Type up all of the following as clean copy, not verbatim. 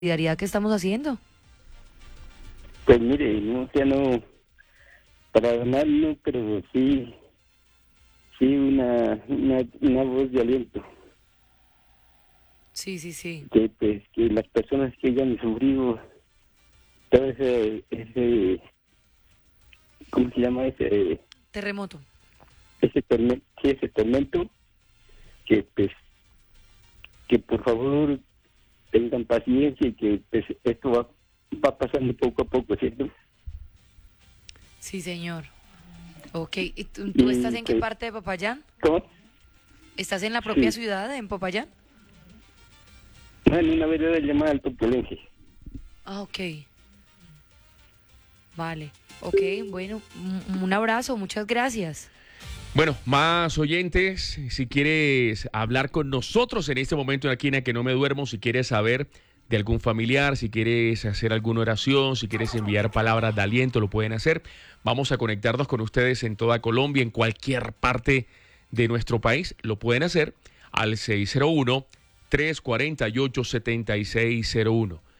solidaridad que estamos haciendo. Pues mire, no, ya no, para donar no, pero sí una voz de aliento. Sí, sí, sí. Que pues que las personas que hayan sufrido todo ese ¿cómo se llama? Terremoto. Ese tormento, que pues que por favor tengan paciencia y que pues esto va pasando poco a poco, ¿cierto? Sí, señor. Ok, ¿y tú estás en qué Pues, parte de Popayán? ¿cómo? ¿Estás en la propia Sí. ciudad, en Popayán? No, en una vereda llamada Alto Polense. Ah, ok. Vale. Ok, bueno, un abrazo, muchas gracias. Bueno, más oyentes, si quieres hablar con nosotros en este momento aquí en A Que No Me Duermo, si quieres saber de algún familiar, si quieres hacer alguna oración, si quieres enviar palabras de aliento, lo pueden hacer. Vamos a conectarnos con ustedes en toda Colombia, en cualquier parte de nuestro país, lo pueden hacer al 601-348-7601.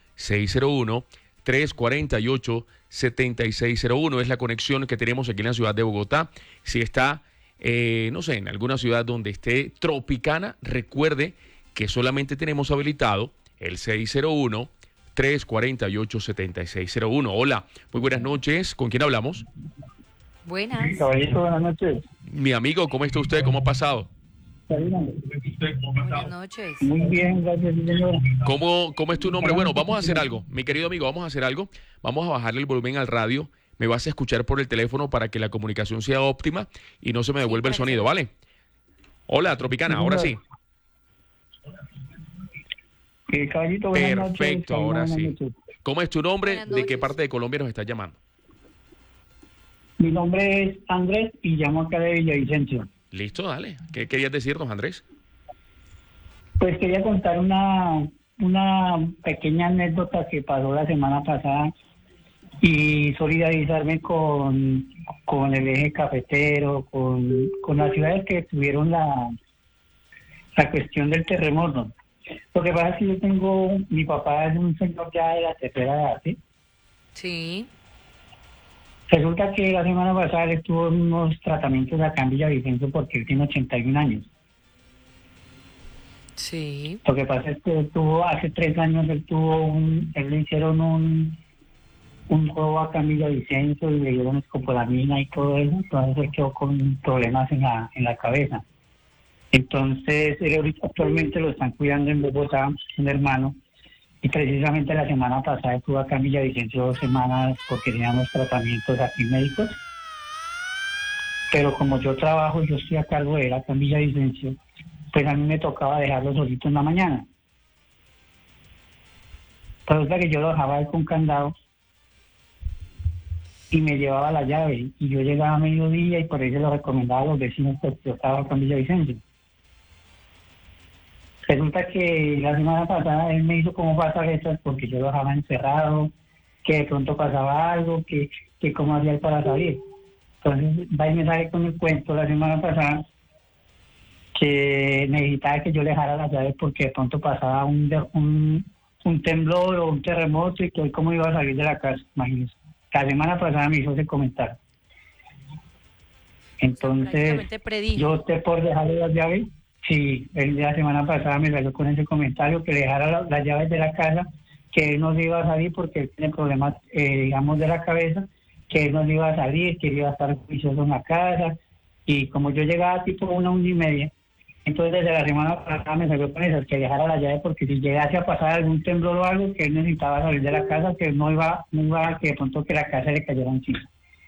601-348-7601 es la conexión que tenemos aquí en la ciudad de Bogotá. Si está no sé, en alguna ciudad donde esté Tropicana, recuerde que solamente tenemos habilitado el 601-348-7601. Hola, muy buenas noches. ¿Con quién hablamos? Buenas. Caballito, buenas noches. Mi amigo, ¿cómo está usted? ¿Cómo ha pasado? Buenas noches. Muy bien, gracias, sí, señor. ¿Cómo es tu nombre? Bueno, vamos a hacer algo. Mi querido amigo, vamos a hacer algo. Vamos a bajarle el volumen al radio. Me vas a escuchar por el teléfono para que la comunicación sea óptima y no se me devuelva el sonido, ¿vale? Hola, Tropicana, ahora sí. Caballito, buenas noches. Perfecto, ahora Buenas sí. noches. ¿Cómo es tu nombre? Buenas ¿De qué noches. parte de Colombia nos estás llamando? Mi nombre es Andrés y llamo acá de Villavicencio. Listo, dale. ¿Qué querías decirnos, Andrés? Pues quería contar una pequeña anécdota que pasó la semana pasada y solidarizarme con el eje cafetero, con las ciudades que tuvieron la cuestión del terremoto. Lo que pasa es que mi papá es un señor ya de la tercera edad, ¿sí? Sí. Resulta que la semana pasada él estuvo en unos tratamientos acá en Villavicencio porque él tiene 81 años. Sí. Lo que pasa es que hace 3 años él le hicieron un juego acá en Villavicencio y le dieron escopolamina y todo eso, entonces él quedó con problemas en la cabeza. Entonces él actualmente lo están cuidando en Bogotá, un hermano, y precisamente la semana pasada estuvo acá en Villavicencio 2 semanas porque teníamos tratamientos aquí médicos. Pero como yo estoy a cargo de él acá en Villavicencio, pues a mí me tocaba dejarlo solito en la mañana. Resulta que yo lo dejaba él con candado y me llevaba la llave. Y yo llegaba a mediodía y por eso lo recomendaba a los vecinos porque yo estaba acá en Villavicencio. Resulta que la semana pasada él me hizo como pasar esas porque yo lo dejaba encerrado, que de pronto pasaba algo, que cómo hacía él para salir. Entonces va y me sale con el cuento la semana pasada que necesitaba que yo le dejara las llaves porque de pronto pasaba un temblor o un terremoto y que hoy cómo iba a salir de la casa, imagínense. La semana pasada me hizo ese comentario. Entonces Prácticamente predijo. yo opté por dejarle las llaves. Sí, él la semana pasada me salió con ese comentario que le dejara las llaves de la casa, que él no se iba a salir porque él tiene problemas, digamos, de la cabeza, que él no se iba a salir, que él iba a estar juicioso en la casa. Y como yo llegaba tipo 1:30, entonces desde la semana pasada me salió con eso, que dejara las llaves porque si llegase a pasar algún temblor o algo, que él necesitaba salir de la casa, que no iba a que de pronto que la casa le cayera encima.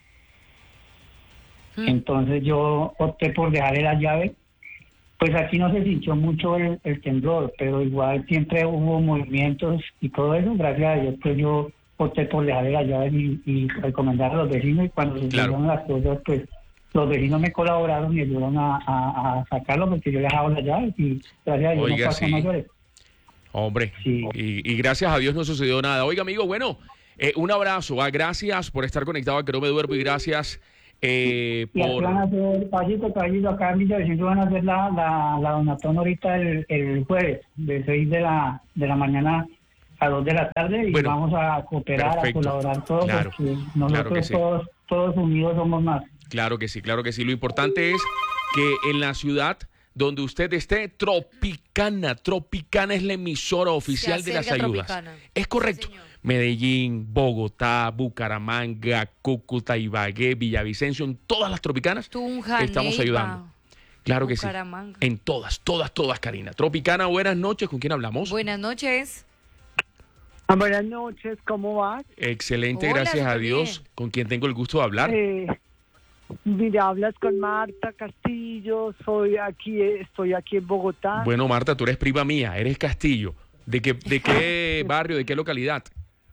Entonces yo opté por dejarle las llaves. Pues aquí no se sintió mucho el temblor, pero igual siempre hubo movimientos y todo eso. Gracias a Dios, pues yo opté por dejarle las llaves y recomendar a los vecinos. Y cuando sucedieron las cosas, pues los vecinos me colaboraron y ayudaron a sacarlo porque yo le dejaba las llaves y gracias a Dios Oiga, no pasó sí. mayores. Hombre, Sí. y gracias a Dios no sucedió nada. Oiga, amigo, bueno, un abrazo. Gracias por estar conectado a Que No Me Duermo y gracias Y aquí por... van a hacer, caballito, acá en Villavicencio van a hacer la donatón ahorita el jueves, de 6 de la mañana a 2 de la tarde y Bueno, vamos a cooperar, perfecto. a colaborar todos, Claro, porque claro nosotros que sí. todos unidos somos más. Claro que sí, claro que sí. Lo importante es que en la ciudad donde usted esté, Tropicana es la emisora oficial de las acerca ayudas. Tropicana. Es correcto. Sí, señor. Medellín, Bogotá, Bucaramanga, Cúcuta, Ibagué, Villavicencio, en todas las tropicanas Tunja, estamos Neiva, ayudando. Claro que sí. Bucaramanga. En todas, Karina. Tropicana, buenas noches. ¿Con quién hablamos? Buenas noches. Buenas noches, ¿cómo vas? Excelente, Hola, gracias a súper Dios. bien. ¿Con quién tengo el gusto de hablar? Mira, hablas con Marta Castillo, estoy aquí en Bogotá. Bueno, Marta, tú eres prima mía, eres Castillo. ¿De qué barrio, de qué localidad?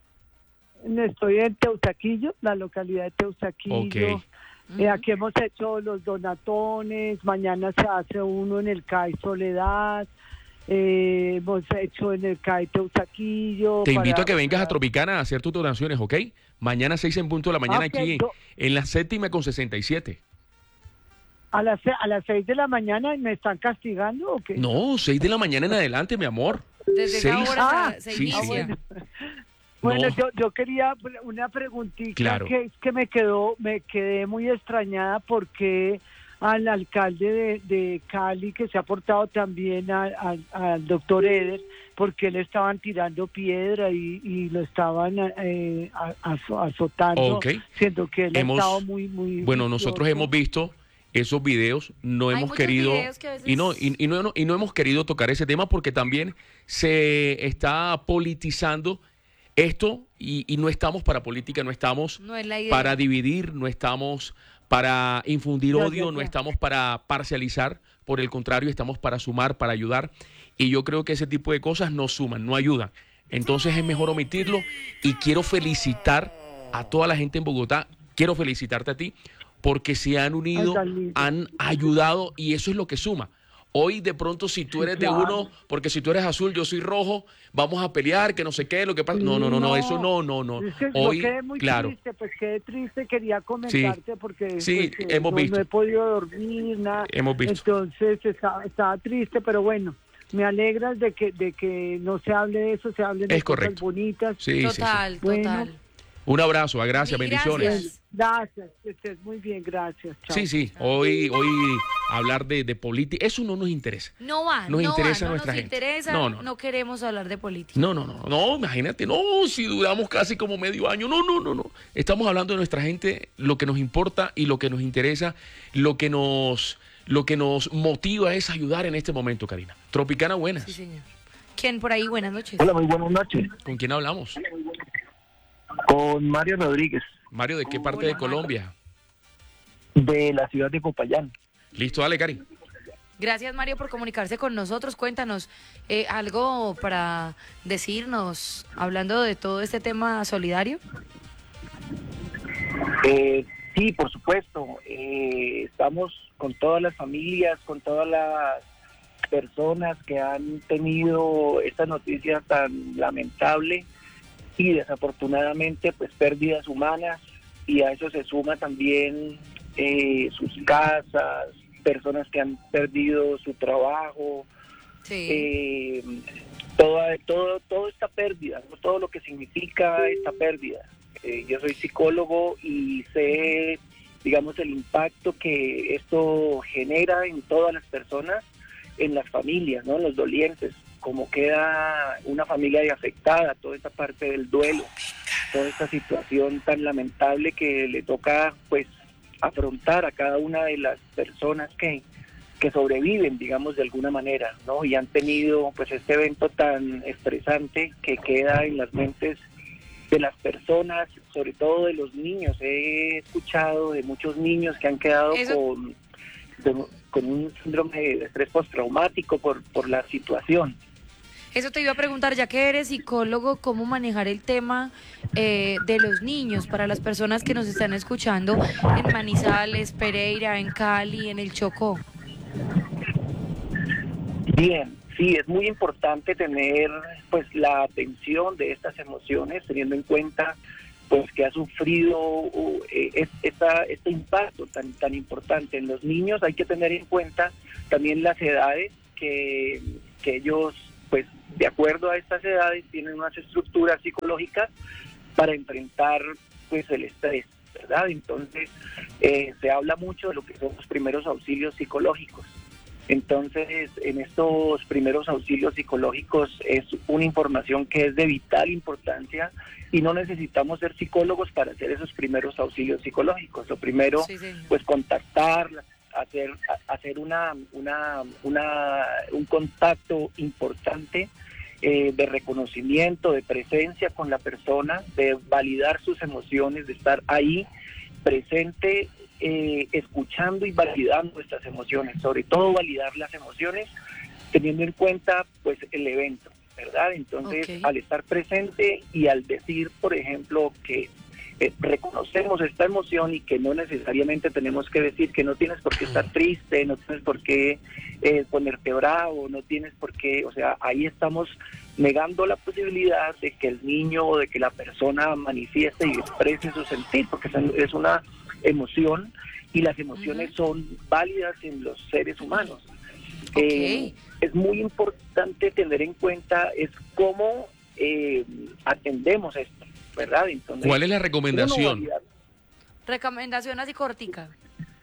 Estoy en Teusaquillo, la localidad de Teusaquillo. Ok. Aquí hemos hecho los donatones, mañana se hace uno en el CAI Soledad, hemos hecho en el CAI Teusaquillo. Te invito a que vengas a Tropicana a hacer tus donaciones, ¿ok? Mañana 6 en punto de la mañana Ok, aquí en la 7ª con 67. A las 6 de la mañana me están castigando, ¿o qué? No, 6 de la mañana en adelante, mi amor. Desde esa 6. hora se sí, inicia. sí. Bueno, No. yo quería una preguntita, Claro. que es que me quedé muy extrañada porque al alcalde de Cali, que se ha portado también al doctor Eder, porque le estaban tirando piedra y lo estaban azotando, Ok. siendo que él Hemos- ha estado muy Bueno, nosotros juicioso. hemos visto esos videos, no Hay hemos muchos querido videos que a veces- y no hemos querido tocar ese tema porque también se está politizando esto y no estamos para política, no estamos No es la idea. para dividir, no estamos para infundir Ya, odio, ya, no ya. estamos para parcializar, por el contrario, estamos para sumar, para ayudar y yo creo que ese tipo de cosas no suman, no ayudan. Entonces es mejor omitirlo y quiero felicitar a toda la gente en Bogotá, quiero felicitarte a ti porque se han unido, Ay, tan lindo. han ayudado y eso es lo que suma. Hoy de pronto si tú eres de Claro. uno, porque si tú eres azul, yo soy rojo, vamos a pelear, que no sé qué, lo que pasa. No, eso no. Es que Hoy, yo quedé muy claro. triste, pues quedé triste, quería comentarte porque Sí, pues, hemos visto. no he podido dormir, nada. Hemos visto. Entonces estaba triste, pero bueno, me alegras de que no se hable de eso, se hable de Es cosas correcto. bonitas. Sí, Total, sí. Bueno. total. Un abrazo, gracias, Mil bendiciones. gracias. Gracias, que estés muy bien, gracias. Chao. Sí, hoy hablar de política, eso no nos interesa. No va, Nos no interesa va, no nuestra nos gente. interesa, No. no queremos hablar de política. No, imagínate, no, si duramos casi como medio año, no. Estamos hablando de nuestra gente, lo que nos importa y lo que nos interesa, lo que nos motiva es ayudar en este momento, Karina. Tropicana, buenas. Sí, señor. ¿Quién por ahí? Buenas noches. Hola, muy buenas noches. ¿Con quién hablamos? Con Mario Rodríguez, Mario, ¿de qué parte de Colombia? de la ciudad de Popayán. Listo, dale, Cari. Gracias, Mario, por comunicarse con nosotros. Cuéntanos algo para decirnos, hablando de todo este tema solidario. Sí, por supuesto. Estamos con todas las familias, con todas las personas que han tenido esta noticia tan lamentable y desafortunadamente pues pérdidas humanas, y a eso se suma también sus casas, personas que han perdido su trabajo, Sí. toda esta pérdida, ¿no? Todo lo que significa esta pérdida. Yo soy psicólogo y sé, digamos, el impacto que esto genera en todas las personas, en las familias, ¿no? En los dolientes, como queda una familia de afectada, toda esta parte del duelo, toda esta situación tan lamentable que le toca, pues, afrontar a cada una de las personas que sobreviven, digamos, de alguna manera, ¿no? Y han tenido, pues, este evento tan estresante que queda en las mentes de las personas, sobre todo de los niños. He escuchado de muchos niños que han quedado con un síndrome de estrés postraumático por la situación. Eso te iba a preguntar, ya que eres psicólogo, ¿cómo manejar el tema de los niños para las personas que nos están escuchando en Manizales, Pereira, en Cali, en el Chocó? Bien, sí, es muy importante tener pues la atención de estas emociones, teniendo en cuenta pues que ha sufrido este impacto tan importante en los niños. Hay que tener en cuenta también las edades que ellos pues de acuerdo a estas edades tienen unas estructuras psicológicas para enfrentar pues el estrés, ¿verdad? Entonces se habla mucho de lo que son los primeros auxilios psicológicos. Entonces, en estos primeros auxilios psicológicos es una información que es de vital importancia y no necesitamos ser psicólogos para hacer esos primeros auxilios psicológicos. Lo primero, pues contactar, hacer un contacto importante de reconocimiento, de presencia con la persona, de validar sus emociones, de estar ahí presente, escuchando y validando nuestras emociones, sobre todo validar las emociones teniendo en cuenta pues el evento, ¿verdad? Entonces, al estar presente y al decir, por ejemplo, que reconocemos esta emoción y que no necesariamente tenemos que decir que no tienes por qué estar triste, no tienes por qué ponerte bravo, no tienes por qué, o sea, ahí estamos negando la posibilidad de que el niño o de que la persona manifieste y exprese su sentir, porque es una emoción y las emociones son válidas en los seres humanos. Es muy importante tener en cuenta es cómo atendemos esto, ¿verdad? Entonces, ¿cuál es la recomendación? Recomendación así cortica.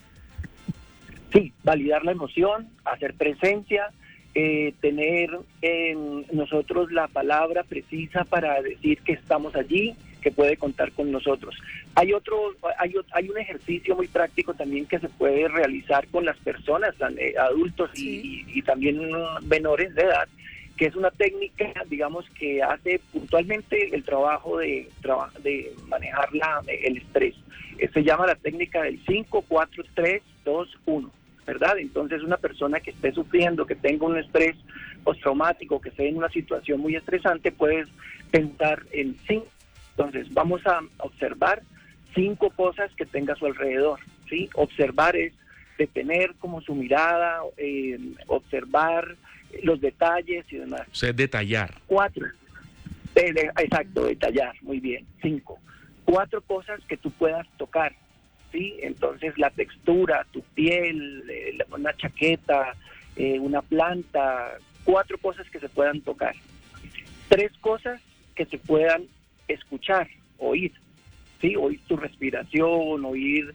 Sí, validar la emoción, hacer presencia, tener en nosotros la palabra precisa para decir que estamos allí, que puede contar con nosotros. Hay un ejercicio muy práctico también que se puede realizar con las personas, adultos y también menores de edad, que es una técnica, digamos, que hace puntualmente el trabajo de manejar el estrés. Se llama la técnica del 5, 4, 3, 2, 1, ¿verdad? Entonces, una persona que esté sufriendo, que tenga un estrés postraumático, que esté en una situación muy estresante, puede pensar en 5. Entonces, vamos a observar 5 cosas que tenga a su alrededor, ¿sí? Observar es detener como su mirada, observar los detalles y demás. O sea, detallar. 4. Exacto, detallar, muy bien. 5. 4 cosas que tú puedas tocar, ¿sí? Entonces, la textura, tu piel, una chaqueta, una planta, 4 cosas que se puedan tocar. 3 cosas que se puedan escuchar, oír, ¿sí? Oír tu respiración, oír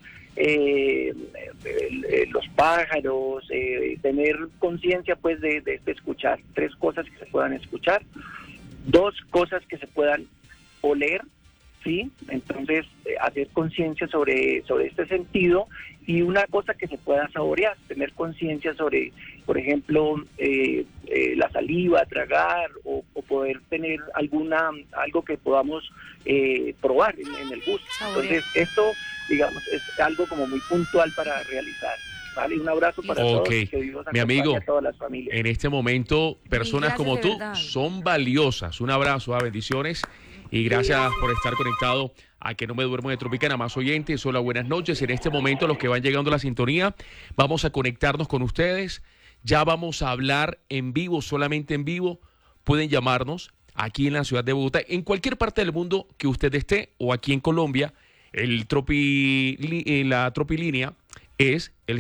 los pájaros, tener conciencia pues de escuchar. 3 cosas que se puedan escuchar, 2 cosas que se puedan oler, ¿sí? Entonces hacer conciencia sobre este sentido, y una cosa que se pueda saborear, tener conciencia sobre, por ejemplo, la saliva, tragar o poder tener algo que podamos probar en el gusto. Entonces esto, digamos, es algo como muy puntual para realizar. ¿Vale? Un abrazo para todos. Que Dios mi amigo, a todas las familias. En este momento, personas como tú verdad. son valiosas. Un abrazo, bendiciones. Y gracias por estar conectado a Que No Me Duermo de Tropicana. Más oyentes, hola, buenas noches. En este momento, los que van llegando a la sintonía, vamos a conectarnos con ustedes. Ya vamos a hablar en vivo, solamente en vivo. Pueden llamarnos aquí en la ciudad de Bogotá, en cualquier parte del mundo que usted esté, o aquí en Colombia. La Tropilínea es el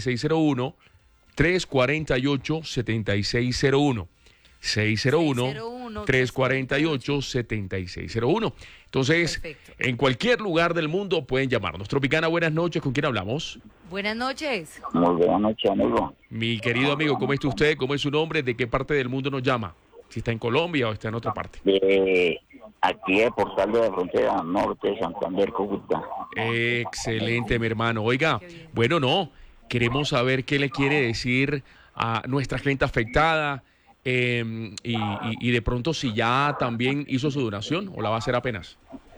601-348-7601. 601-348-7601. Entonces, perfecto. En cualquier lugar del mundo pueden llamarnos. Tropicana, buenas noches. ¿Con quién hablamos? Buenas noches. Muy buenas noches, amigo. Mi querido amigo, ¿cómo está usted? ¿Cómo es su nombre? ¿De qué parte del mundo nos llama? Si está en Colombia o está en otra parte. Aquí es Portal de la Frontera Norte, Santander, Cúcuta. Excelente, mi hermano. Oiga, bueno, no. Queremos saber qué le quiere decir a nuestra gente afectada. Y de pronto si ya también hizo su donación o la va a hacer apenas.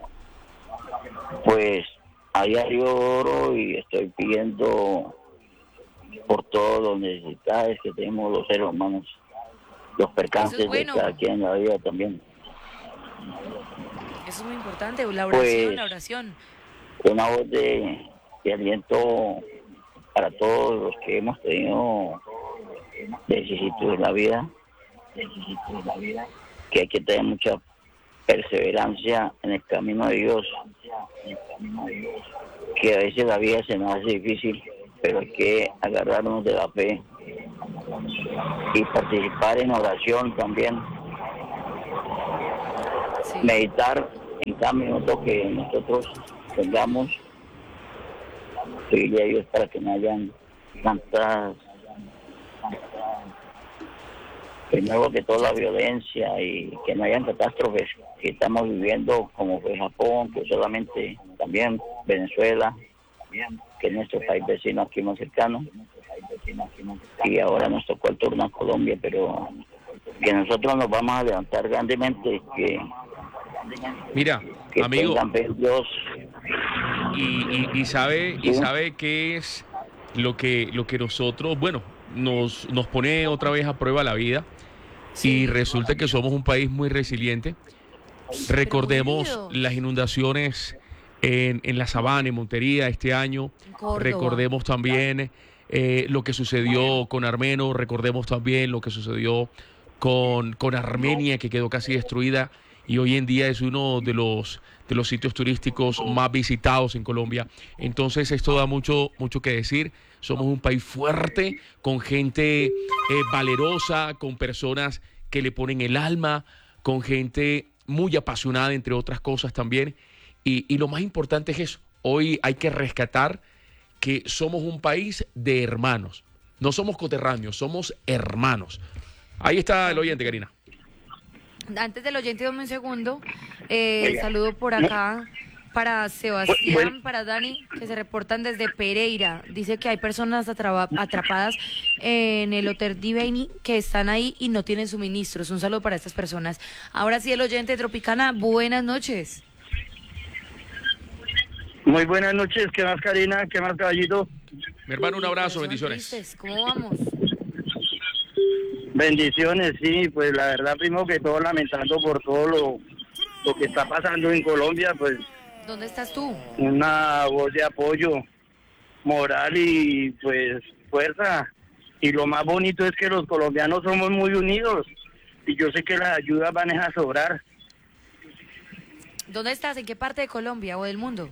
Pues allá yo oro y estoy pidiendo por todos los necesidades que tenemos los seres humanos, los percances Eso es bueno. de cada quien en la vida también. Eso es muy importante, la oración, Pues, la oración. Una voz de aliento para todos los que hemos tenido vicisitudes en la vida, que hay que tener mucha perseverancia en el camino de Dios, que a veces la vida se nos hace difícil, pero hay que agarrarnos de la fe y participar en oración también, meditar en cada minuto que nosotros tengamos, pedirle a Dios para que no hayan tantas, primero que toda la violencia y que no hayan catástrofes que estamos viviendo, como fue Japón, que solamente también Venezuela, que es nuestro país vecino aquí más cercano, y ahora nos tocó el turno a Colombia, pero que nosotros nos vamos a levantar grandemente, Mira, que amigo, tengan fe en Dios. y sabe qué es lo que nosotros, bueno, nos pone otra vez a prueba la vida, y resulta que somos un país muy resiliente. Recordemos Pero las inundaciones en la Sabana, en Montería este año. En Córdoba. Recordemos también lo que sucedió con Armeno. Recordemos también lo que sucedió con Armenia, que quedó casi destruida y hoy en día es uno de los sitios turísticos más visitados en Colombia. Entonces esto da mucho que decir. Somos un país fuerte, con gente valerosa, con personas que le ponen el alma, con gente muy apasionada, entre otras cosas también. Y lo más importante es eso. Hoy hay que rescatar que somos un país de hermanos. No somos coterráneos, somos hermanos. Ahí está el oyente, Karina. Antes del oyente, dame un segundo. Saludo por acá para Sebastián, para Dani, que se reportan desde Pereira. Dice que hay personas atrapadas en el Hotel Diveni que están ahí y no tienen suministros. Un saludo para estas personas. Ahora sí, el oyente de Tropicana, buenas noches. Muy buenas noches, ¿qué más, Karina? ¿Qué más, caballito? Mi hermano, un abrazo, Corazón bendiciones. tristes, ¿cómo vamos? Bendiciones, sí, pues la verdad, primero que todo, lamentando por todo lo que está pasando en Colombia, pues ¿Dónde estás tú? una voz de apoyo moral y pues fuerza. Y lo más bonito es que los colombianos somos muy unidos y yo sé que las ayudas van a sobrar. ¿Dónde estás? ¿En qué parte de Colombia o del mundo?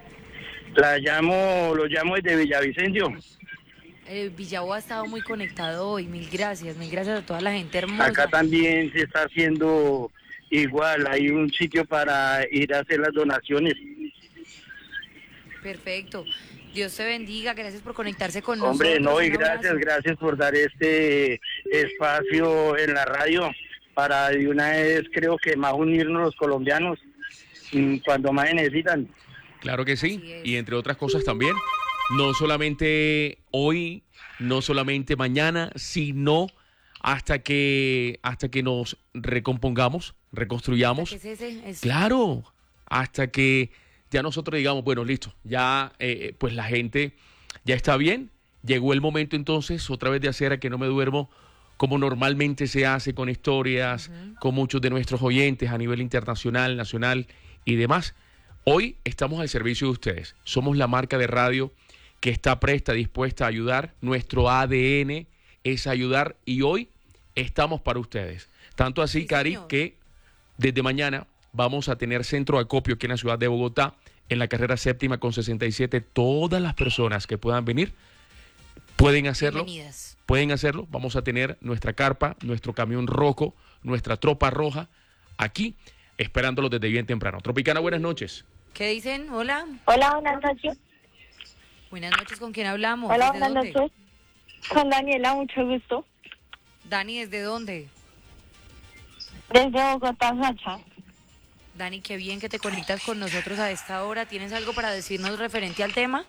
Lo llamo desde Villavicencio. Villavo ha estado muy conectado hoy. Mil gracias a toda la gente hermosa. Acá también se está haciendo igual, hay un sitio para ir a hacer las donaciones. Perfecto. Dios te bendiga, gracias por conectarse con Hombre, nosotros. no, y Un abrazo. gracias por dar este espacio en la radio para de una vez, creo que más unirnos los colombianos cuando más se necesitan. Claro que sí, Así es. y entre otras cosas también, no solamente hoy, no solamente mañana, sino hasta que nos recompongamos, reconstruyamos. ¿Qué es ese? Claro, hasta que ya nosotros digamos, bueno, listo, ya pues la gente ya está bien, llegó el momento entonces otra vez de hacer A Que No Me Duermo como normalmente se hace con historias, con muchos de nuestros oyentes a nivel internacional, nacional y demás. Hoy estamos al servicio de ustedes, somos la marca de radio que está presta, dispuesta a ayudar, nuestro ADN es ayudar y hoy estamos para ustedes. Tanto así, Sí, Cari, señor. que desde mañana vamos a tener centro de acopio aquí en la ciudad de Bogotá, en la carrera séptima con 67. Todas las personas que puedan venir pueden hacerlo. Bienvenidas. Pueden hacerlo. Vamos a tener nuestra carpa, nuestro camión rojo, nuestra tropa roja aquí, esperándolos desde bien temprano. Tropicana, buenas noches. ¿Qué dicen? Hola. Hola, buenas noches. Buenas noches, ¿con quién hablamos? Hola, ¿Desde buenas dónde? noches. Con Daniela, mucho gusto. Dani, ¿desde dónde? Desde Bogotá, Sacha. Dani, qué bien que te conectas con nosotros a esta hora. ¿Tienes algo para decirnos referente al tema?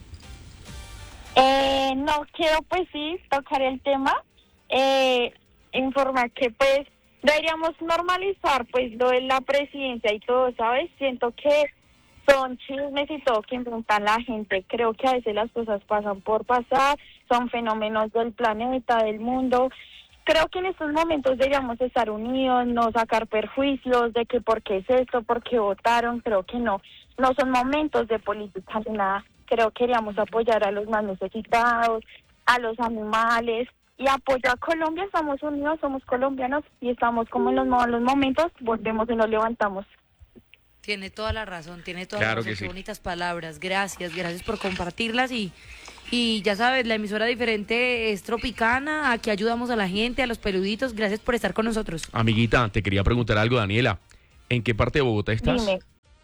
No quiero, pues sí, tocar el tema. Informar que, pues, deberíamos normalizar, pues, lo de la presidencia y todo, ¿sabes? Siento que son chismes y todo que inventan la gente. Creo que a veces las cosas pasan por pasar, son fenómenos del planeta, del mundo. Creo que en estos momentos deberíamos estar unidos, no sacar perjuicios de que por qué es esto, por qué votaron. Creo que no son momentos de política ni nada. Creo que queríamos apoyar a los más necesitados, a los animales y apoyo a Colombia. Estamos unidos, somos colombianos y estamos como en los malos momentos, volvemos y nos levantamos. Tiene toda la razón, tiene toda Claro la razón. que sí. Qué bonitas palabras. Gracias por compartirlas y ya sabes, la emisora diferente es Tropicana. Aquí ayudamos a la gente, a los peluditos. Gracias por estar con nosotros. Amiguita, te quería preguntar algo, Daniela. ¿En qué parte de Bogotá estás? Dime.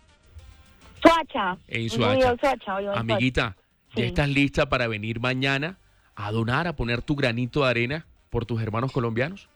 Soacha. En Yo vivo Soacha. en Soacha, vivo en Amiguita, ¿ya Sí. estás lista para venir mañana a donar, a poner tu granito de arena por tus hermanos colombianos?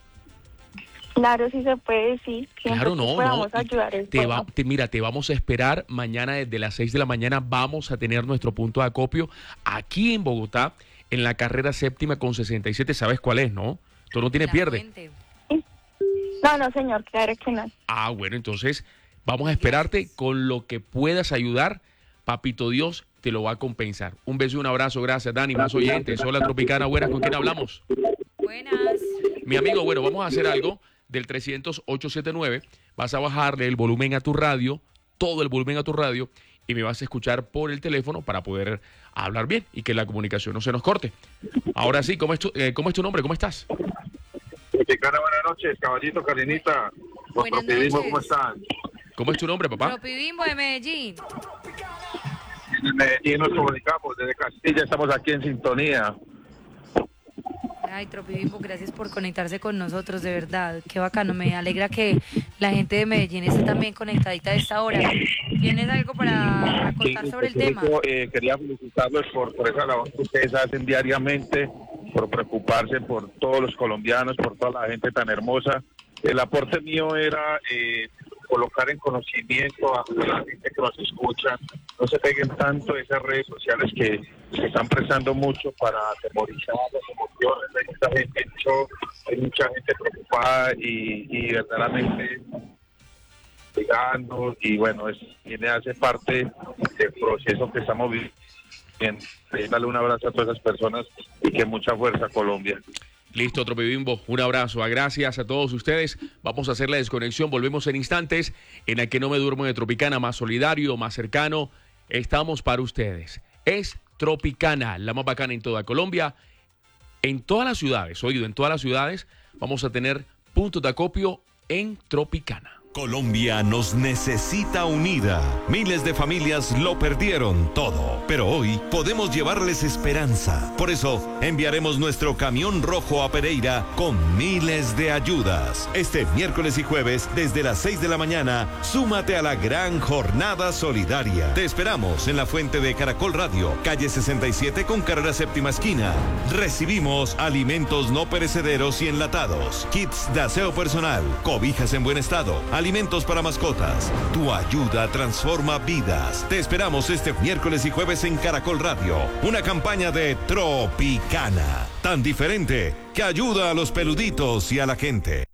Claro, sí se puede, sí. Siempre Claro, que no, podamos no. ayudar es Mira, bueno. te vamos a esperar mañana desde las 6 de la mañana. Vamos a tener nuestro punto de acopio aquí en Bogotá, en la carrera séptima con 67. ¿Sabes cuál es, no? Tú no tienes La pierde. fuente. No, no, señor, claro que no. Ah, bueno, entonces vamos a esperarte con lo que puedas ayudar. Papito Dios te lo va a compensar. Un beso y un abrazo. Gracias, Dani. Más oyentes. Hola, Tropicana. Buenas. ¿Con quién hablamos? Buenas. Mi amigo, bueno, vamos a hacer algo del 300-879. Vas a bajarle el volumen a tu radio, todo el volumen a tu radio, y me vas a escuchar por el teléfono para poder hablar bien y que la comunicación no se nos corte. Ahora sí, ¿cómo es tu nombre? ¿Cómo estás? Tropicana, buenas noches, caballito, Karinita. Buenas Tropidismo, noches. ¿cómo están? ¿Cómo es tu nombre, papá? Tropibimbo de Medellín. En Medellín nos comunicamos, desde Castilla estamos aquí en sintonía. Ay, Tropibimbo, gracias por conectarse con nosotros, de verdad. Qué bacano, me alegra que la gente de Medellín esté también conectadita a esta hora. ¿Tienes algo para contar sobre el tema? Quería felicitarlos por esa labor que ustedes hacen diariamente, por preocuparse por todos los colombianos, por toda la gente tan hermosa. El aporte mío era colocar en conocimiento a la gente que nos escucha, no se peguen tanto esas redes sociales que se están prestando mucho para atemorizar las emociones. Hay mucha gente preocupada y verdaderamente pegando, y bueno, hace parte del proceso que estamos viviendo. Darle un abrazo a todas esas personas y que mucha fuerza, Colombia. Listo, Tropibimbo, un abrazo. Gracias a todos ustedes. Vamos a hacer la desconexión. Volvemos en instantes en el que no me duermo de Tropicana, más solidario, más cercano. Estamos para ustedes. Es Tropicana, la más bacana en toda Colombia. En todas las ciudades, en todas las ciudades vamos a tener puntos de acopio en Tropicana. Colombia nos necesita unida. Miles de familias lo perdieron todo, pero hoy podemos llevarles esperanza. Por eso enviaremos nuestro camión rojo a Pereira con miles de ayudas. Este miércoles y jueves desde las 6 de la mañana, súmate a la gran jornada solidaria. Te esperamos en la fuente de Caracol Radio, calle 67 con carrera séptima esquina. Recibimos alimentos no perecederos y enlatados, kits de aseo personal, cobijas en buen estado, alimentos para mascotas. Tu ayuda transforma vidas. Te esperamos este miércoles y jueves en Caracol Radio. Una campaña de Tropicana, tan diferente que ayuda a los peluditos y a la gente.